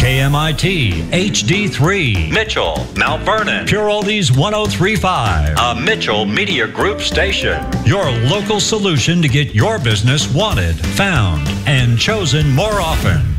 KMIT HD3, Mitchell, Mount Vernon, Pure Oldies 103.5, a Mitchell Media Group station. your local solution to get your business wanted, found, and chosen more often.